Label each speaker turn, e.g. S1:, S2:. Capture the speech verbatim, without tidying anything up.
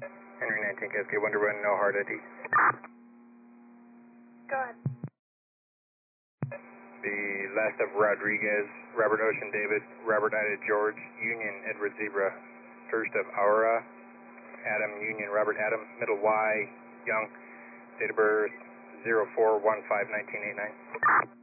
S1: Henry nineteen K S K, Wonder One, no hard I D.
S2: Go ahead.
S1: The last of Rodriguez, Robert Ocean David, Robert Ida George, Union Edward Zebra, first of Aura, Adam Union Robert Adam, middle Y, Young, date of birth zero four one five nineteen eighty-nine.